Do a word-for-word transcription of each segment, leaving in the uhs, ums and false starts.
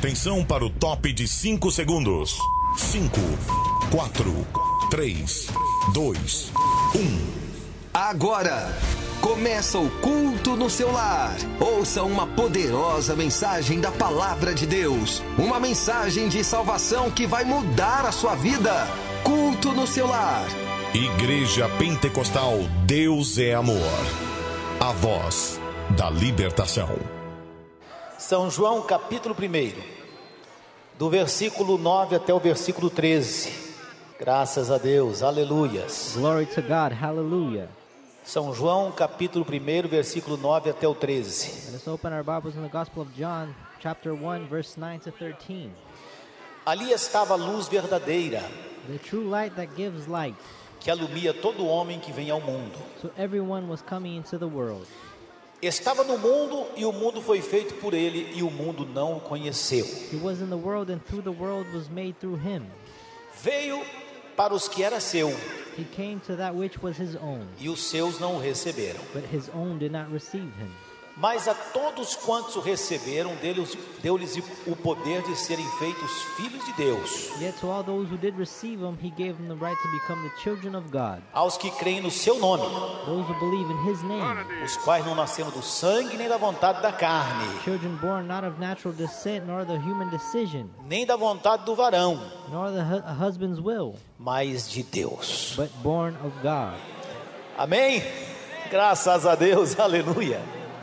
Atenção para o top de cinco segundos. cinco, quatro, três, dois, um. Agora, começa o culto no seu lar. Ouça uma poderosa mensagem da Palavra de Deus. Uma mensagem de salvação que vai mudar a sua vida. Culto no seu lar. Igreja Pentecostal Deus é Amor. A voz da libertação. São João capítulo primeiro, do versículo nove até o versículo treze. Graças a Deus, aleluias. Glory to God, hallelujah. São João capítulo primeiro, versículo nove até o treze. Let's open our Bibles in the Gospel of John, chapter one, verse nine to thirteen. Ali estava a luz verdadeira, The true light that gives light, que alumia todo homem que vem ao mundo. so everyone was coming into the world. Estava no mundo e o mundo foi feito por ele e o mundo não o conheceu. He was in the world, and through the world was made through him. Veio para os que era seu He came to that which was his own, e os seus não o receberam. but his own did not receive him. Mas a todos quantos o receberam, deu-lhes, deu-lhes o poder de serem feitos filhos de Deus. Yet to all those who did receive him, he gave them the right to become the children of God, Aos que creem no seu nome, those who believe in his name, os quais não nasceram do sangue nem da vontade da carne, children born not of natural descent, nor the human decision, nem da vontade do varão, nor the hu- a husband's will, mas de Deus. but born of God. Amém? Graças a Deus, aleluia.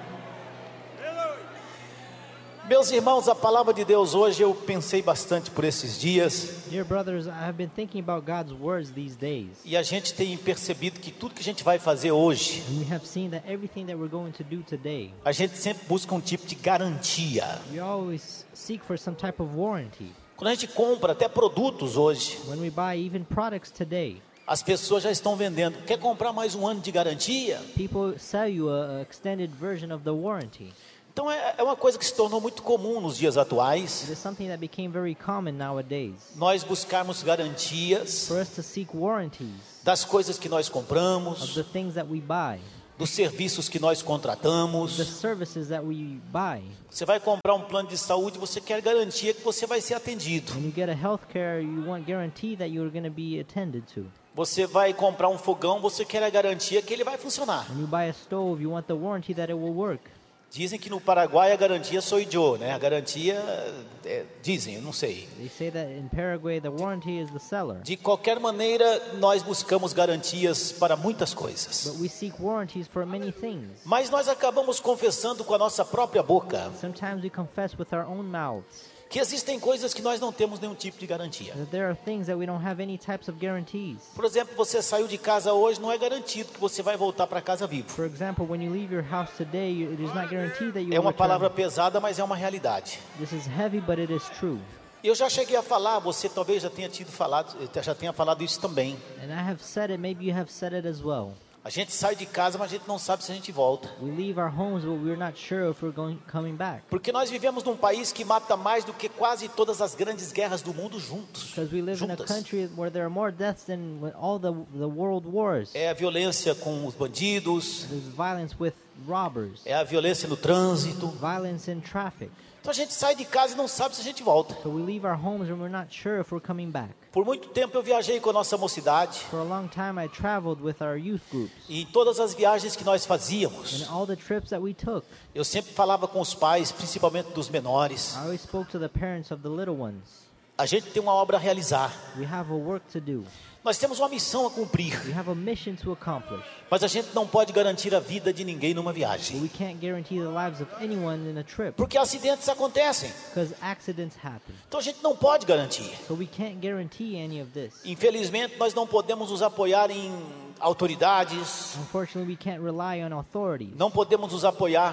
Meus irmãos, a palavra de Deus hoje, eu pensei bastante por esses dias, Dear brothers, I have been thinking about God's words these days, e a gente tem percebido que tudo que a gente vai fazer hoje, and we have seen that everything that we're going to do today, a gente sempre busca um tipo de garantia. we always seek for some type of warranty. Quando a gente compra até produtos hoje, When we buy even products today, as pessoas já estão vendendo. Quer comprar mais um ano de garantia? people sell you a, a extended version of the warranty. Então é, é uma coisa que se tornou muito comum nos dias atuais, It is something that became very common nowadays, nós buscarmos garantias for us to seek warranties das coisas que nós of compramos, the things that we buy, dos serviços que nós the contratamos. services that we buy. Você vai comprar um plano de saúde, você quer garantia que você vai ser atendido. When you get a health care, you want guarantee that you're going to be attended to. Você vai comprar um fogão, você quer a garantia que ele vai funcionar. When you buy a stove, you want the warranty that it will work. Dizem que no Paraguai a garantia sou eu, né? A garantia, é, dizem, eu não sei. They say that in Paraguay, the warranty is the seller. De qualquer maneira, nós buscamos garantias para muitas coisas. But we seek warranties for many things. Mas nós acabamos confessando com a nossa própria boca Sometimes we confess with our own mouths que existem coisas que nós não temos nenhum tipo de garantia. that there are things that we don't have any types of guarantees. Por exemplo, você saiu de casa hoje, não é garantido que você vai voltar para casa vivo. For example, when you leave your house today, you- it is not guaranteed that you É will uma palavra return. pesada, mas é uma realidade. This is heavy, but it is true. Eu já cheguei a falar, você talvez já tenha tido falado, já tenha falado isso também. And I have said it, maybe you have said it as well. A gente sai de casa, mas a gente não sabe se a gente volta. We leave our homes, but we're not sure if we're going coming back. Porque nós vivemos num país que mata mais do que quase todas as grandes guerras do mundo juntos. Because we live in a juntas. country where there are more deaths than with all the, the world wars. É a violência com os bandidos, There's violence with robbers, é a violência no trânsito. violence in traffic. Então a gente sai de casa e não sabe se a gente volta. So we leave our homes and we're not sure if we're coming back. Por muito tempo eu viajei com a nossa mocidade. For a long time I traveled with our youth groups. E em todas as viagens que nós And fazíamos, all the trips that we took, eu sempre falava com os pais, principalmente dos menores. I always spoke to the parents of the little ones. A gente tem uma obra a realizar. We have a work to do. Nós temos uma missão a cumprir. We have a mission to accomplish. Mas a gente não pode garantir a vida de ninguém numa But viagem. we can't guarantee the lives of anyone in a trip Porque acidentes acontecem. because accidents happen. Então a gente não pode garantir. So we can't guarantee any of this. Infelizmente, nós não podemos nos apoiar em autoridades. Unfortunately, we can't rely on authorities. Não podemos nos apoiar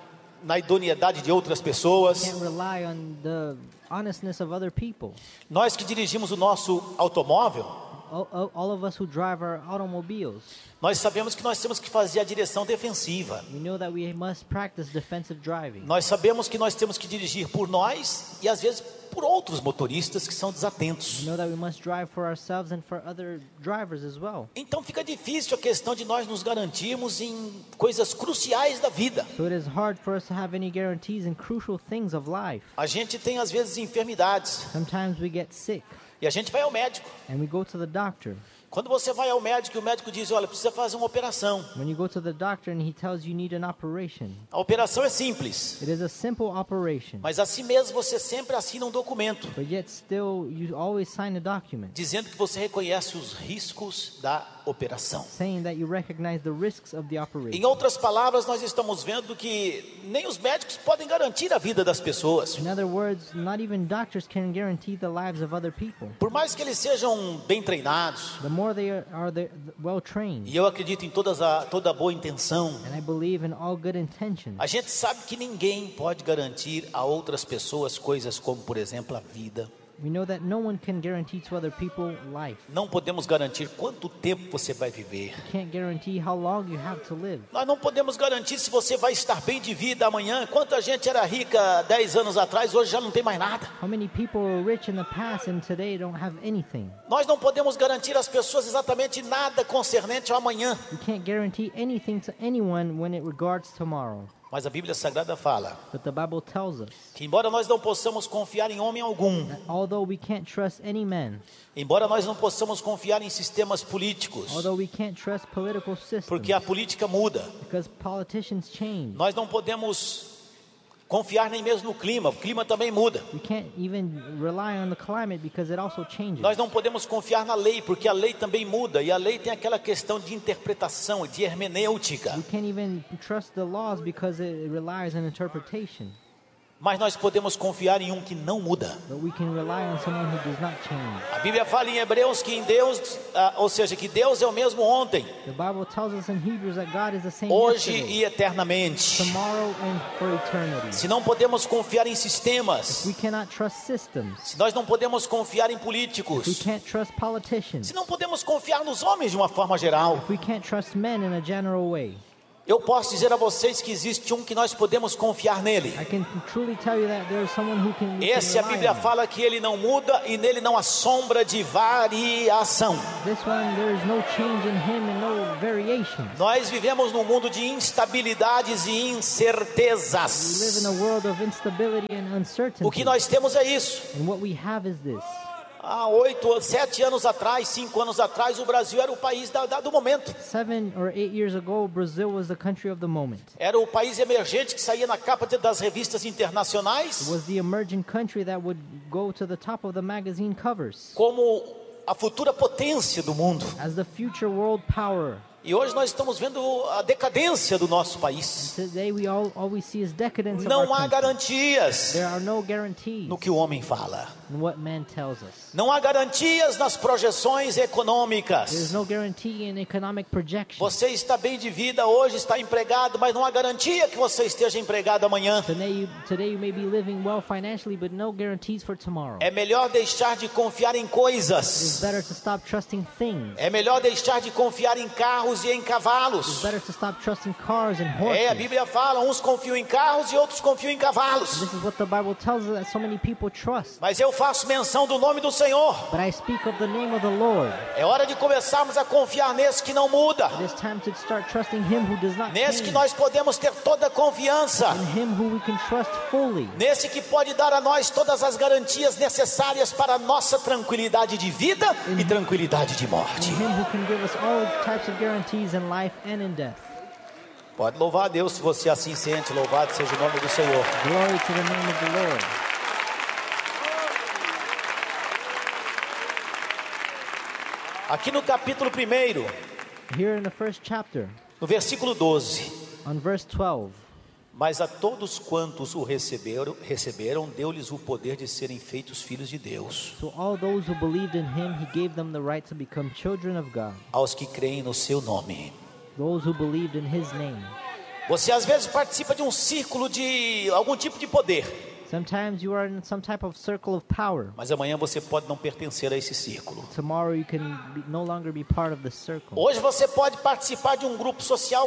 na idoneidade de outras pessoas. Can't rely on the honestness of other people. Nós que dirigimos o nosso automóvel, All, all- all of us who drive our automobiles, nós sabemos que nós temos que fazer a direção defensiva. we know that we must practice defensive driving. Nós sabemos que nós temos que dirigir por nós e às vezes por outros motoristas que são desatentos. We know that we must drive for ourselves and for other drivers as well. Então fica difícil a questão de nós nos garantirmos em coisas cruciais da vida. So it is hard for us to have any guarantees in crucial things of life. A gente tem às vezes enfermidades Sometimes we get sick e a gente vai ao médico. and we go to the doctor. Quando você vai ao médico e o médico diz, olha, precisa fazer uma operação. When you go to the doctor and he tells you you need an operation, A operação é simples, it is a simple operation. mas assim mesmo você sempre assina um documento But yet still you always sign a document dizendo que você reconhece os riscos da operação. saying that you recognize the risks of the operation. Em outras palavras, nós estamos vendo que nem os médicos podem garantir a vida das pessoas. In other words, not even doctors can guarantee the lives of other people. Por mais que eles sejam bem treinados, The more they are, are they well trained, e eu acredito em todas a, toda a boa intenção, and I believe in all good intentions, a gente sabe que ninguém pode garantir a outras pessoas coisas como, por exemplo, a vida. we know that no one can guarantee to other people life. Não podemos garantir quanto tempo você vai viver. You can't guarantee how long you have to live. Nós não podemos garantir se você vai estar bem de vida amanhã. Quanta gente era rica dez anos atrás, hoje já não tem mais nada. How many people were rich in the past and today don't have anything? Nós não podemos garantir às pessoas exatamente nada concernente ao amanhã. You can't guarantee anything to anyone when it regards tomorrow. Mas a Bíblia Sagrada fala But the Bible tells us que embora nós não possamos confiar em homem algum, that although we can't trust any man, embora nós não possamos confiar em sistemas políticos, although we can't trust political systems, porque a política muda, because politicians change, nós não podemos confiar nem mesmo no clima, o clima também muda. we can't even rely on the climate because it also changes. Nós não podemos confiar na lei, porque a lei também muda, e a lei tem aquela questão de interpretação, de hermenêutica. We can't even trust the laws because it relies on interpretation. Mas nós podemos confiar em um que não muda. But we can rely on someone who does not change. A Bíblia fala em Hebreus que em Deus, ah, ou seja, que Deus é o mesmo ontem, The Bible tells us in Hebrews that God is the same hoje yesterday, e eternamente. tomorrow, and for eternity. Se não podemos confiar em sistemas, We cannot trust systems. se nós não podemos confiar em We políticos, can't trust politicians. se não podemos confiar nos homens de uma forma geral, We can't trust men in a general way. eu posso dizer a vocês que existe um que nós podemos confiar nele. I can truly tell you that there is someone who can, we Esse a can rely Bíblia on. fala que ele não muda e nele não há sombra de variação. This one, there is no change in him and no variation. Nós vivemos num mundo de instabilidades e We live in incertezas. a world of instability and uncertainty. O que nós temos é isso. And what we have is this. Há oito, sete anos atrás, cinco anos atrás, o Brasil era o país da, da- do momento. Seven or eight years ago, Brazil was the country of the moment. Era o país emergente que saía na capa de- das revistas It internacionais was the emerging country that would go to the top of the magazine covers como a futura potência do mundo. as the future world power. E hoje nós estamos vendo a decadência do nosso país. Today we all, all we see is decadence of our Não há country. garantias There are no guarantees no que o homem fala. in what man tells us. Não há garantias nas projeções There is econômicas. no guarantee in economic projections. Você está bem de vida hoje, está empregado, mas não há garantia que você esteja empregado amanhã. Today you, today you may be living well financially, but no guarantees for tomorrow. É melhor deixar de confiar em It's coisas. better to stop trusting things. É melhor deixar de confiar em carros e em It's cavalos. better to stop trusting cars and É, a horses. Bíblia fala, uns confiam em carros e outros confiam em cavalos. This is what the Bible tells us that so many people trust. Mas eu faço menção do nome do Senhor. But I speak of the name of the Lord. É hora de começarmos a confiar nesse que não muda. It is time to start trusting Him who does not Nesse que change. nós podemos ter toda a confiança. In Him who we can trust fully. Nesse que pode dar a nós todas as garantias necessárias para a nossa tranquilidade de vida e tranquilidade de In morte. Him who can give us all types of guarantees in life and in death. Pode louvar a Deus se você assim sente. Louvado seja o nome do Senhor. Glory to the name of the Lord. Aqui no capítulo primeiro, Here in the first chapter, no versículo doze. on verse twelve, Mas a todos quantos o receberam, receberam, deu-lhes o poder de serem feitos filhos de Deus. to all those who believed in Him, He gave them the right to become children of God. Aos que creem no seu nome. Those who believed in His name. Você às vezes participa de um círculo de algum tipo de poder. Sometimes you are in some type of circle of power. Mas amanhã você pode não pertencer a esse círculo. Tomorrow you can be, no longer be part of the circle. Hoje você pode participar de um grupo social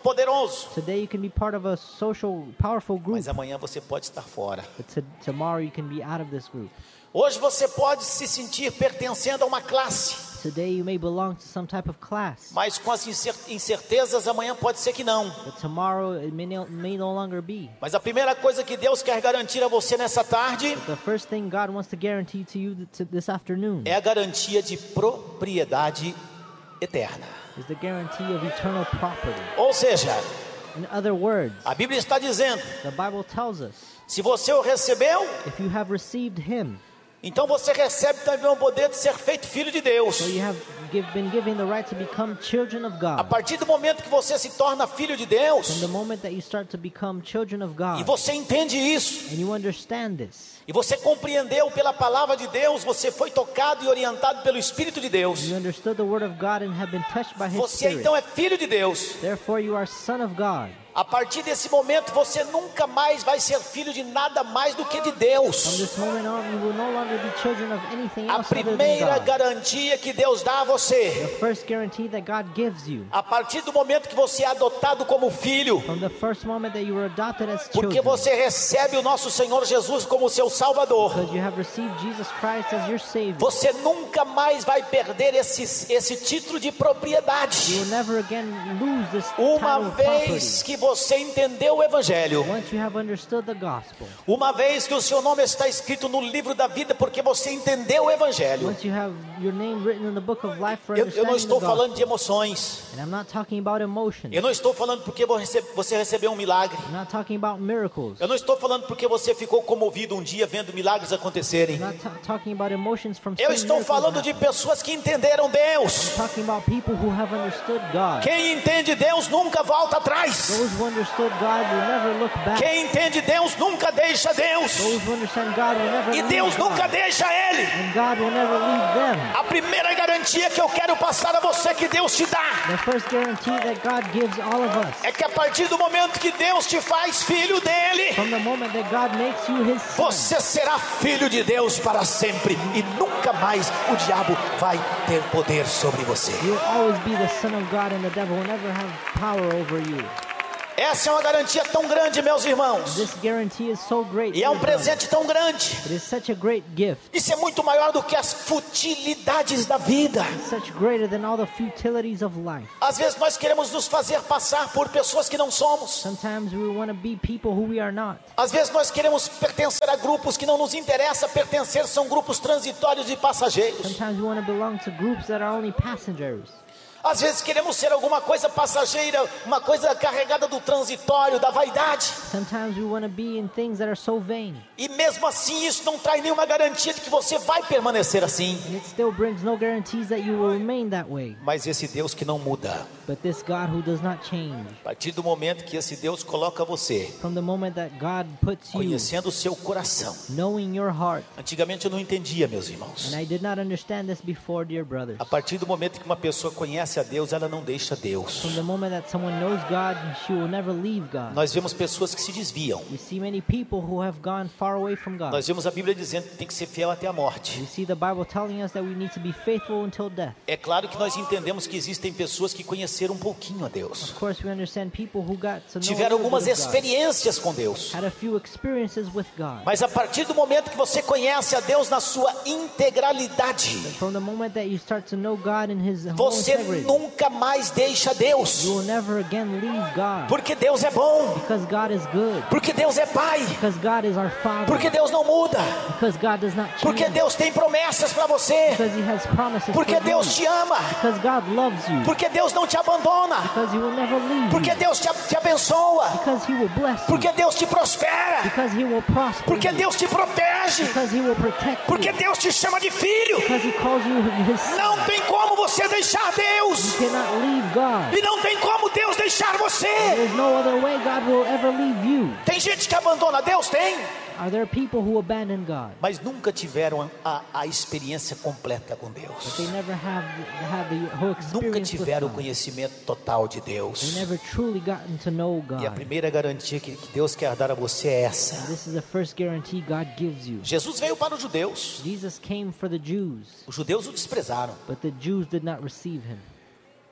poderoso. Today you can be part of a social, powerful group, Mas amanhã você pode estar fora. but to, tomorrow you can be out of this group. Hoje você pode se sentir pertencendo a uma classe. Today you may belong to some type of class, Mas com as incer- incertezas, amanhã pode ser que não. but tomorrow it may no, may no longer be. Mas a primeira coisa que Deus quer garantir a você nessa tarde The first thing God wants to guarantee to you th- to this afternoon é a garantia de propriedade eterna. is the guarantee of eternal property. Ou seja, In other words, a Bíblia está dizendo, the Bible tells us, se você o recebeu, if you have received Him, então você recebe também o poder de ser feito filho de Deus. so you have give, been given the right to become children of A God. partir do momento que você se torna filho de Deus, From the moment that you start to become children of e God, você entende isso, and you understand this, e você compreendeu pela palavra de Deus, você foi tocado e orientado pelo Espírito de Deus, you understood the Word of God and have been touched by His você Spirit. então é filho de Deus. Therefore you are son of God. A partir desse momento você nunca mais vai ser filho de nada mais do que de From Deus. this moment on, you will no longer be children of anything A else other than primeira God. garantia que Deus dá a você, The first guarantee that God gives you, a partir do momento que você é adotado como filho, from the first moment that you were adopted as porque children, você recebe o nosso Senhor Jesus como seu Salvador, because you have received Jesus Christ as your Savior, você nunca mais vai perder esse, esse título de you propriedade. will never again lose this Uma title of property. vez que você entendeu o Evangelho, Once you have understood the gospel, uma vez que o seu nome está escrito no livro da vida porque você entendeu o Evangelho. once you have your name written in the book of life for Eu, eu não understanding estou the falando gospel, de emoções. and I'm not talking about emotions, Eu não estou falando porque você você recebeu um milagre. I'm not talking about miracles, Eu não estou falando porque você ficou comovido um dia vendo milagres acontecerem. I'm not ta- talking about emotions from Eu seeing estou miracles falando de happen. pessoas que entenderam Deus. I'm talking about people who have understood God. Quem entende Deus nunca volta atrás. Those who understood God will never look back. Quem entende Deus nunca deixa Deus. Those who understand God will never E leave Deus God. nunca deixa ele. And God will never leave them. A primeira garantia que eu quero passar a você que Deus te dá The first guarantee that God gives all of us, é que a partir do momento que Deus te faz filho dele, from the moment that God makes you His son, você será filho de Deus para sempre e nunca mais o diabo vai ter poder sobre você. you'll always be the son of God, and the devil will never have power over you. Essa é uma garantia tão grande, meus irmãos. This guarantee is so great. E é um dear brothers. presente tão grande. It is such a great gift. Isso é muito maior do que as futilidades da vida. It's such greater than all the futilities of life. Às vezes nós queremos nos fazer passar por pessoas que não somos. Sometimes we want to be people who we are not. Às vezes nós queremos pertencer a grupos que não nos interessa pertencer, são grupos transitórios e passageiros. Sometimes we want to belong to groups that are only passengers. Às vezes queremos ser alguma coisa passageira, uma coisa carregada do transitório, da vaidade. Sometimes we want to be in things that are so vain. E mesmo assim isso não traz nenhuma garantia de que você vai permanecer assim. And it still brings no guarantees that you will remain that way. Mas esse Deus que não muda, But this God who does not change, a partir do momento que esse Deus coloca você, from the moment that God puts you, conhecendo o seu coração. knowing your heart, Antigamente eu não entendia, meus irmãos. and I did not understand this before, dear brothers. A partir do momento que uma pessoa conhece a Deus, ela não deixa Deus. From the moment that someone knows God, she will never leave God. Nós vemos pessoas que se desviam. We see many people who have gone far away from God. Nós vemos a Bíblia dizendo que tem que ser fiel até a morte. We see the Bible telling us that we need to be faithful until death. É claro que nós entendemos que existem pessoas que conheceram um pouquinho a Deus. Of course, we understand people who got to know Tiveram a little algumas bit of God, experiências com Deus. had a few experiences with God. Mas a partir do momento que você conhece a Deus na sua integralidade, From the moment that you start to know God in His whole você integrity, nunca mais deixa Deus. you will never again leave God. Porque Deus é bom. Because God is good. Porque Deus é Pai. Because God is our Father. Porque Deus não muda. Because God does not change. Porque Deus tem promessas para você. Because He has promises Porque for Deus you. te ama. Because God loves you. Porque Deus não te abandona. Because He will never leave Porque you. Deus te, te abençoa. Because He will bless you. Porque Deus te prospera. Because He will prosper Porque you. Deus te protege. Because He will protect Porque you. Deus te chama de filho. Because He calls you His son. Não tem como você deixar Deus. You cannot leave God. E não tem como Deus deixar você. There's no other way God will ever leave you. Tem gente que abandona Deus? Tem. Are there people who abandon God? Mas nunca tiveram a, a experiência completa com But Deus. they never have, have the whole Nunca experience with tiveram o God. conhecimento total de They Deus. never truly gotten to know E a God. primeira garantia que que Deus quer dar a você é essa. This is the first guarantee God gives you. Jesus veio para os judeus. Jesus came for the Jews, Os judeus o desprezaram. but the Jews did not receive Him.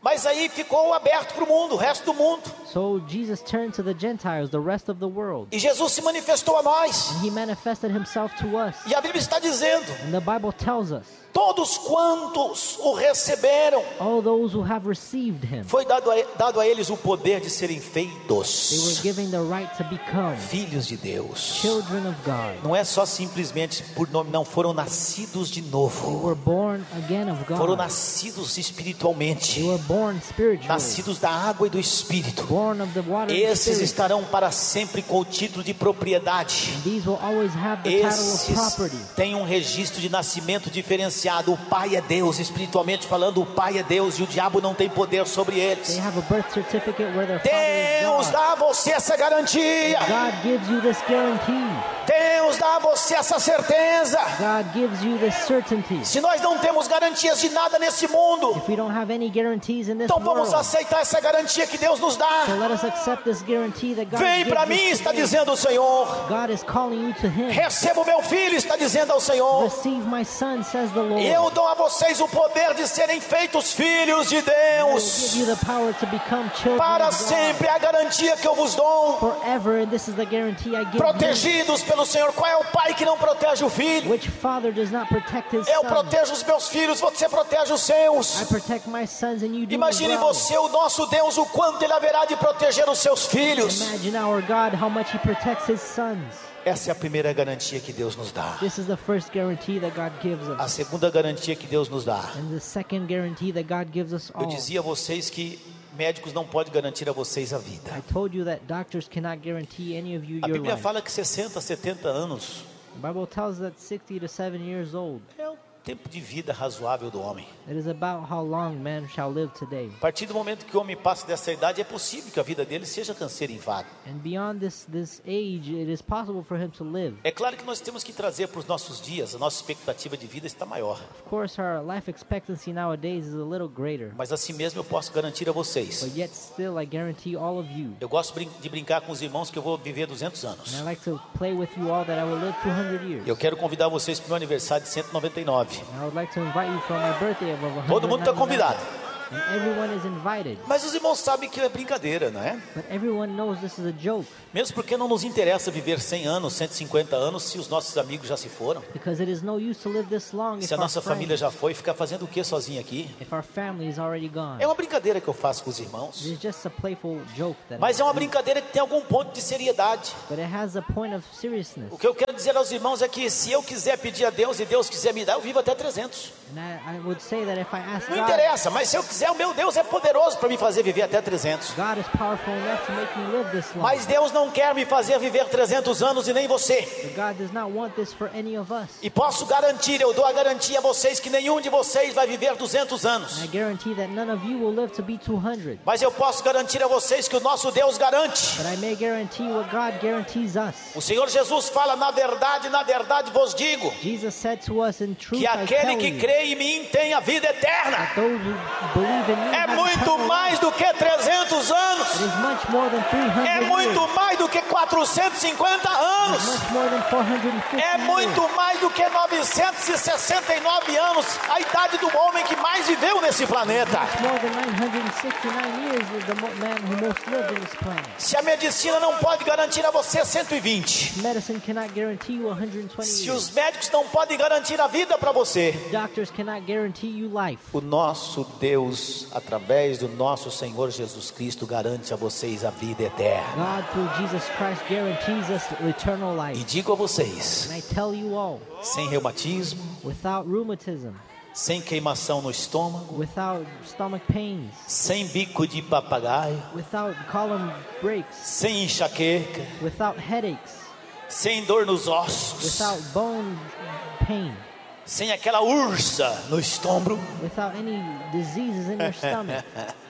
Mas aí ficou aberto para o mundo, o resto do mundo. So Jesus turned to the Gentiles, the rest of the world. E Jesus se manifestou a nós. And he manifested himself to us. E a Bíblia está dizendo: And the Bible tells us, todos quantos o receberam, all those who have received him, foi dado a, dado a eles o poder de serem they were feitos given the right to become filhos de Deus. children of God. Não é só simplesmente por nome, não, foram nascidos de They novo. were born again of Foram God. nascidos espiritualmente, They were born spiritually, nascidos da água e do Espírito. born of the water and the Esses Spirit. estarão para sempre com o título de propriedade. And these will always have the title of Esses property. têm um registro de nascimento diferenciado. O pai é Deus, espiritualmente falando, o pai é Deus e o diabo não tem poder sobre They eles. have a birth certificate where their father Deus is God. dá a você essa garantia. God gives you this guarantee. Deus dá a você essa certeza. God gives you this certainty. Se nós não temos garantias de nada nesse mundo, If we don't have any guarantees in this então vamos world, aceitar essa garantia que Deus nos so dá. let us accept this guarantee that God Vem gives para us mim, está today. dizendo o Senhor. God is calling you to Him. Receba o meu filho, está dizendo ao Senhor. Receive my son, says the Lord. Eu dou a vocês o poder de serem feitos filhos de I will give Deus. you the power to become children Para of God. sempre é a garantia que eu vos dou. Forever, and this is the guarantee I give you. Protegidos pelo Senhor. Qual é o pai que não protege o filho? Which father does not protect his Eu son? protejo os meus filhos, você protege os seus. I protect my sons and you do Imagine as well. você, o nosso Deus, o quanto Ele haverá de proteger os seus filhos. Imagine our God, how much He protects His sons. Essa é a primeira garantia que Deus nos dá. This is the first guarantee that God gives A us. segunda garantia que Deus nos dá. And the second guarantee that God gives us Eu all. dizia a vocês que médicos não podem garantir a vocês a vida. I told you that doctors cannot guarantee any of you A your Bíblia life. fala que sessenta, setenta anos The Bible tells us that sixty to seventy years old, é o tempo de vida razoável do homem. it is about how long man shall live today. A partir do momento que o homem passa dessa idade, é possível que a vida dele seja cancerígena. And beyond this, this age, it is possible for him to live. É claro que nós temos que trazer para os nossos dias, a nossa expectativa de vida está maior. Of course, our life expectancy nowadays is a little greater. Mas assim mesmo eu posso garantir a vocês. But yet still, I guarantee all of you. Eu gosto brin- de brincar com os irmãos que eu vou viver duzentos And anos. I like to play with you all that I will live two hundred years. Eu quero convidar vocês para o meu aniversário de cento e noventa e nove. And I would like to invite you for my birthday of one Todo mundo está hundred ninety-nine. convidado. And everyone is invited. Mas os irmãos sabem que é brincadeira, não é? But everyone knows this is a joke. Mesmo porque não nos interessa viver cem anos, cento e cinquenta anos, se os nossos amigos já se foram. Because it is no use to live this long if Se a our, nossa família friend, já foi, ficar fazendo o que sozinho aqui? if our family is already gone. É uma brincadeira que eu faço com os irmãos. It is just a playful joke that Mas I é uma do. brincadeira que tem algum ponto de seriedade. But it has a point of seriousness. O que eu quero dizer aos irmãos é que se eu quiser pedir a Deus e Deus quiser me dar, eu vivo até trezentos. And I, I would say that if I ask Não God, interessa, mas se eu quiser, o meu Deus é poderoso para me fazer viver até trezentos. God is powerful enough to make me live this long. Mas Deus não quer me fazer viver trezentos anos e nem você. But God does not want this for any of us. E posso garantir, eu dou a garantia a vocês que nenhum de vocês vai viver duzentos anos. And I guarantee that none of you will live to be two hundred. Mas eu posso garantir a vocês que o nosso Deus garante. But I may guarantee what God guarantees us. O Senhor Jesus fala, na verdade, na verdade vos digo, Jesus said to us in truth, que I aquele tell que you, crê em mim tem a vida eterna. that those who believe in me É have muito eternal mais life. do que trezentos anos. It is much more than three hundred É muito years. mais do que quatrocentos e cinquenta It is anos. much more than four hundred fifty É years. muito mais do que novecentos e sessenta e nove anos, a idade do homem que mais viveu nesse planeta. It's more than nine hundred sixty-nine years is the mo- man who most lived in this planet. Se a medicina não pode garantir a você cento e vinte, Medicine cannot guarantee you one hundred twenty se years. os médicos não podem garantir a vida para você, Doctors cannot guarantee you life. o nosso Deus, através do nosso Senhor Jesus Cristo, garante a vocês a vida eterna. God, through Jesus Christ, guarantees us eternal E life. digo a vocês, And I tell you all, sem reumatismo, without rheumatism, sem queimação no estômago, without stomach pains, sem bico de papagaio, without column breaks, sem enxaqueca, without headaches, sem dor nos ossos, without bone pain, sem aquela ursa no estômago, without any diseases in your stomach,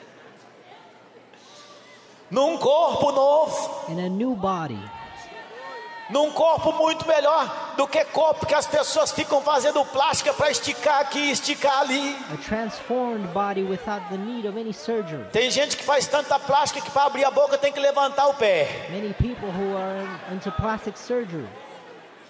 num corpo novo, in a new body, num corpo muito melhor do que corpo que as pessoas ficam fazendo plástica para esticar aqui e esticar ali. a transformed body without the need of any surgery. Tem gente que faz tanta plástica que para abrir a boca tem que levantar o pé. Many people who are in- into plastic surgery,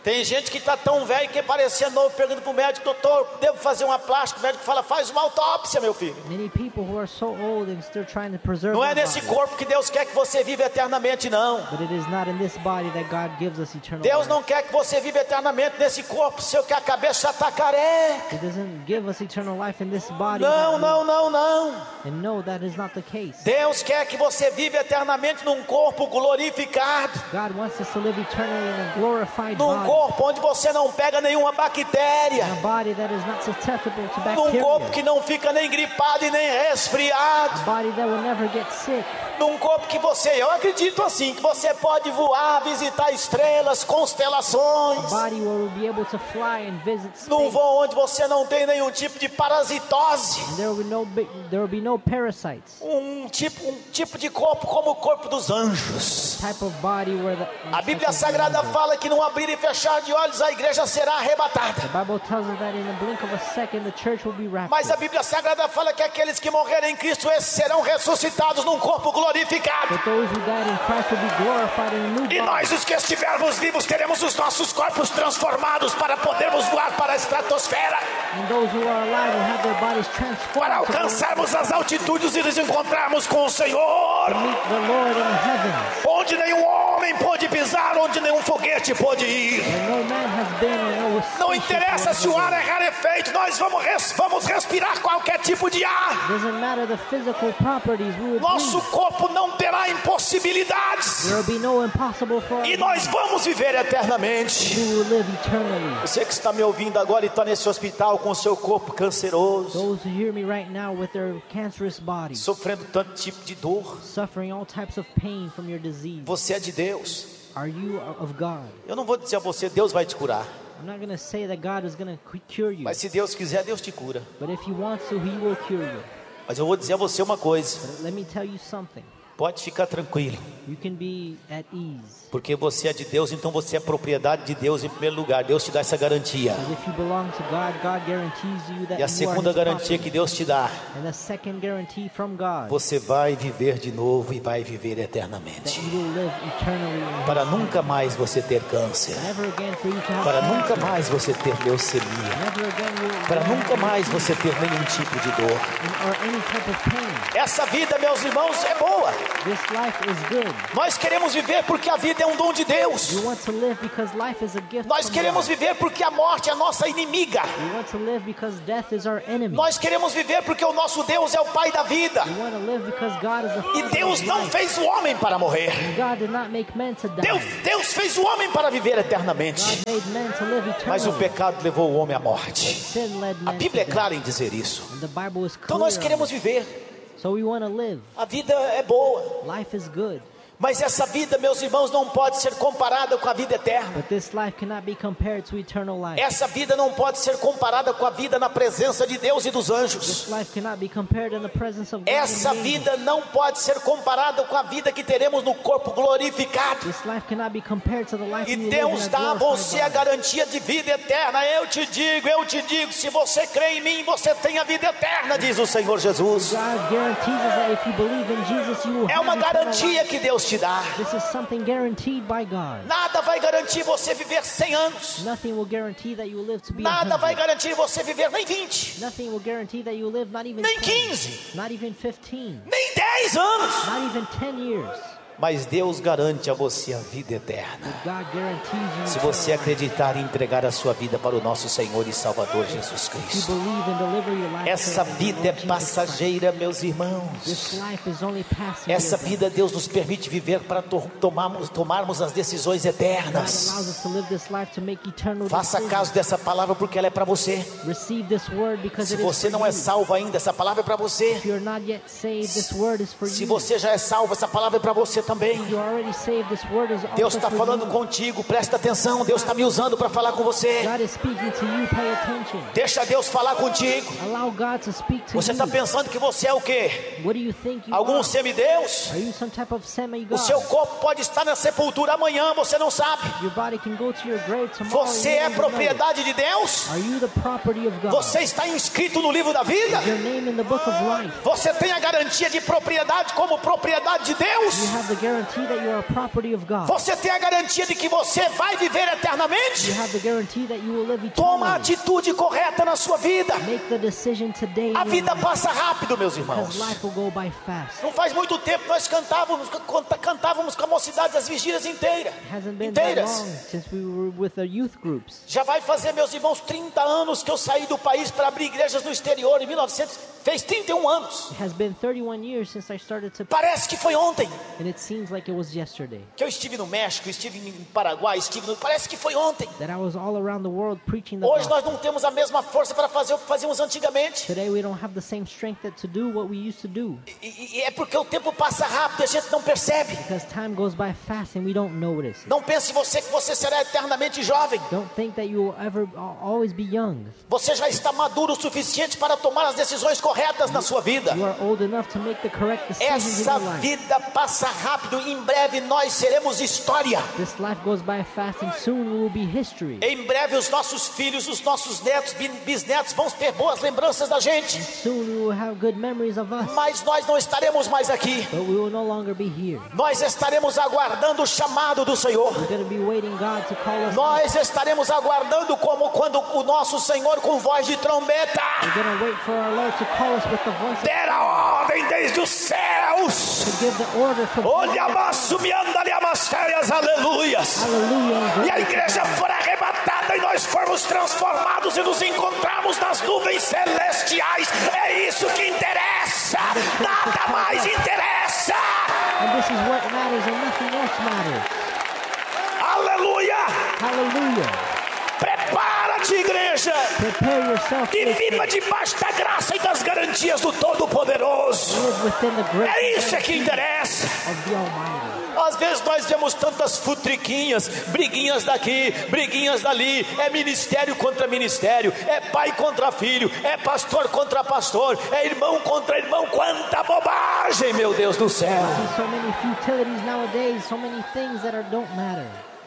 Tem gente que está tão velho que parecia novo, pergunta para o médico: doutor, devo fazer uma plástica? O médico fala: faz uma autópsia, meu filho. Many people who are so old and still trying to preserve Não é their nesse body. corpo que Deus quer que você viva eternamente, não. But it is not in this body that God gives us eternal Deus life. não quer que você viva eternamente nesse corpo seu que a cabeça já está careca. He doesn't give us eternal life in this body. Não, that não, não, não. we- And no, that is not the case. Deus quer que você viva eternamente num corpo glorificado, God wants us to live eternally in a glorified num body. corpo onde você não pega nenhuma bactéria, In a body that is not susceptible to num bacteria. corpo que não fica nem gripado e nem resfriado, A body that will never get sick. num corpo que você, eu acredito assim, que você pode voar, visitar estrelas, A constelações, body where we'll be able to fly and visit num space. voo onde você não tem nenhum tipo de parasitose, And there will be no big, there will be no parasites. um tipo, um tipo de corpo como o corpo dos anjos. Type of body where the A Bíblia Sagrada fala que num abrir e fechar de olhos a igreja será arrebatada. The Bible tells us that in a blink of a second the church will be Mas raptured. a Bíblia Sagrada fala que aqueles que morrerem em Cristo, esses serão ressuscitados num corpo glorificado. But those who died in Christ will be glorified in a new E body. nós, os que estivermos vivos, teremos os nossos corpos transformados para podermos voar para a estratosfera, And those who are alive will have their bodies transformed para to alcançarmos as altitudes e nos encontrarmos com o Senhor, meet the Lord in the heavens. onde nenhum homem pôde pisar, onde nenhum foguete pôde ir. Where no man has been and no Não spaceship interessa will se o ever ar é rarefeito, nós vamos, res- vamos respirar qualquer tipo de ar. go. Doesn't matter the physical properties, we will Nosso breathe. corpo não terá impossibilidades. There will be no impossible for us. E nós vamos viver eternamente. We will live eternally. Você que está me ouvindo agora e está nesse hospital com o seu corpo canceroso, Those who hear me right now with their cancerous bodies, sofrendo tanto tipo de dor, suffering all types of pain from your disease, você é de Deus. are you of God? Eu não vou dizer a você: Deus vai te curar. I'm not going to say that God is going to cure you, Mas se Deus quiser, Deus te cura. but if He wants to, He will cure you. Mas eu vou dizer a você uma coisa: But let me tell you something. pode ficar tranquilo, You can be at ease. porque você é de Deus, então você é propriedade de Deus em primeiro lugar. Deus te dá essa garantia. Because if you belong to God, God guarantees you that E a you are segunda His garantia property. que Deus te dá: And the second guarantee from God, você vai viver de novo e vai viver that eternamente. you will live eternally in Para His nunca mais você ter câncer, heaven. Never again for you to have para cancer. nunca mais você ter leucemia, Never again you will para have nunca mais você ter nenhum tipo de dor. or any type of pain. Essa vida, meus irmãos, é boa. This life is good. Nós queremos viver porque a vida é um dom de Deus. We want to live because life is a gift Nós from queremos God. viver porque a morte é a nossa inimiga. We want to live because death is our enemy. Nós queremos viver porque o nosso Deus é o Pai da vida. We want to live because God is the E Father Deus of não life. fez o homem para morrer. God did not make men to die. Deus, Deus fez o homem para viver eternamente. God made men to live Mas o eternally. pecado levou o homem à morte. Sin led A men Bíblia é to death. clara em dizer isso. And the Bible is Então clear nós on queremos it. viver. So we want to live. A vida é boa. Life is good. Mas essa vida, meus irmãos, não pode ser comparada com a vida eterna. But this life cannot be compared to eternal life. Essa vida não pode ser comparada com a vida na presença de Deus e dos anjos. This life cannot be compared in the presence of God Essa and the angels. vida não pode ser comparada com a vida que teremos no corpo glorificado. This life cannot be compared to the life E we live Deus in a dá a você a glorified body. garantia de vida eterna. Eu te digo, eu te digo, se você crê em mim, você tem a vida eterna, diz o Senhor Jesus. God guarantees us that if you believe in Jesus, you will É have uma eternal life. garantia que Deus te dá. This is something guaranteed by God. Nada vai garantir você viver cem anos. Nothing will guarantee that you will live to be Nada vai one hundred. garantir você viver nem vinte, Nothing will guarantee that you will live not even nem ten, quinze, not even fifteen, nem dez anos. not even ten years. Mas Deus garante a você a vida eterna. God guarantees you Se eternal você life. acreditar e entregar a sua vida para o nosso Senhor e Salvador Jesus If you Cristo. believe and deliver your life Essa to the vida é Lord Jesus Christ. passageira, meus This irmãos. life is only passing. Essa dear vida Deus nos permite viver para to- tomarmos, tomarmos as decisões God eternas. allows us to live this life to make eternal Faça decisions. caso dessa palavra porque ela é para você. Receive this word because Se it is você for não é you. salvo ainda, essa palavra é para você. If you're not yet saved, this word is for Se you. você já é salvo, essa palavra é para você também. If you're already saved, this word is Deus also está for falando you. contigo, presta atenção. Deus está me usando para falar com você. God is speaking to you, pay attention. Deixa Deus falar contigo. Allow God to speak to Você you. está pensando que você é o quê? What do you think you Algum are? semideus? Are you some type of O semi-God? seu corpo pode estar na sepultura amanhã, você não sabe. Your body can go to your grave tomorrow. Você you é don't even know. propriedade de Deus? Are you the property of God? Você está inscrito no livro da vida? Is your name in the book of life? Você tem a garantia de propriedade como propriedade de Deus? You have the guarantee that you are a property of God. Você tem a garantia de que você vai viver eternamente? You have the guarantee that you will live Toma a eternally. atitude correta na sua vida. Make the decision today. in A your vida life, passa rápido, meus because irmãos. life will go by fast. Não faz muito tempo nós cantávamos, canta- cantávamos com a mocidade das vigílias inteiras. It hasn't been that Inteiras. long since we were with the youth groups. Já vai fazer, meus irmãos, trinta anos que eu saí do país para abrir igrejas no exterior. Em mil e novecentos, fez trinta e um anos. It has been thirty-one years since I started to, Parece que foi ontem and it seems like it was yesterday que eu estive no México, estive em Paraguai, estive no... Parece que foi ontem. that I was all around the world preaching the Hoje gospel. nós não temos a mesma força para fazer o que fazíamos antigamente. Today we don't have the same strength that to do what we used to do, E, e- e é porque o tempo passa rápido e a gente não percebe. because time goes by fast and we don't notice it. Não pense você que você será eternamente jovem. Don't think that you will ever al- always be young. Você já está maduro o suficiente para tomar as decisões corretas na sua vida. You are old enough to make the correct decisions in Essa your life. vida passa rápido. Em breve nós seremos história. This life goes by fast and soon we will be history. Em breve os nossos filhos, os nossos netos, bi- bisnetos vão ter boas lembranças da gente. Soon we will have good memories of us, Mas nós não estaremos mais aqui. but we will no longer be here. Nós estaremos aguardando o chamado do Senhor. We're going to be waiting God to call us. Nós estaremos aguardando como quando o nosso Senhor com voz de trombeta We're going to wait for our Lord to call us with the voice of der a ordem desde os céus. to give the order from Olha amasso me anda de amastérias, aleluias. Hallelujah. E a igreja for arrebatada e nós formos transformados e nos encontrarmos nas nuvens celestiais. É isso que interessa. Nada mais interessa. And this is what matters and nothing else matters. Aleluia. Hallelujah. Prepara-te, igreja. Prepare yourself E to viva debaixo da graça e das garantias do Todo-Poderoso. live within the great É isso que interessa. of the Almighty. Às vezes nós vemos tantas futriquinhas, briguinhas daqui, briguinhas dali. É ministério contra ministério, é pai contra filho, é pastor contra pastor, é irmão contra irmão. Quanta bobagem, meu Deus do céu. See so many futilities nowadays, so many things that are, don't matter.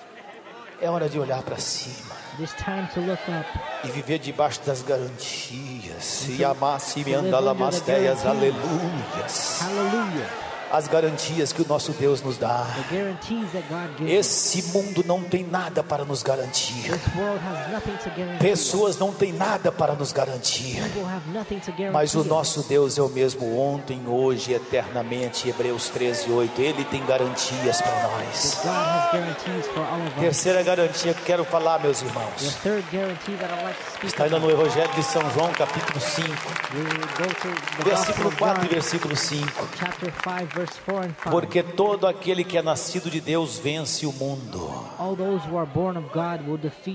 É hora de olhar para cima It is time to look up. e viver debaixo das garantias. E amar-se me andalamasteias, aleluias. Hallelujah. As garantias que o nosso Deus nos dá. The guarantees that God gives us. Esse mundo não tem nada para nos garantir. This world has nothing to guarantee. Pessoas não têm nada para nos garantir. People have nothing to guarantee. Mas o us. nosso Deus é o mesmo ontem, hoje, eternamente. Hebreus treze, oito. Ele tem garantias para nós. God has guarantees for all of us. Terceira garantia que quero falar, meus The irmãos, third guarantee that I'd like to speak está ainda about. no Evangelho de São João, capítulo cinco, We will go to the Gospel versículo of quatro e John, versículo cinco. chapter five, verse four and five. Porque todo aquele que é nascido de Deus vence o mundo. All those who are born of God will defeat